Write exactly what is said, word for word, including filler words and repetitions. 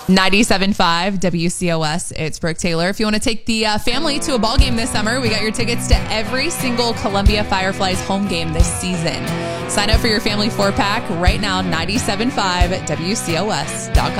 ninety-seven point five W C O S, it's Brooke Taylor. If you want to take the uh, family to a ball game this summer, we got your tickets to every single Columbia Fireflies home game this season. Sign up for your family four-pack right now, ninety-seven point five W C O S dot com.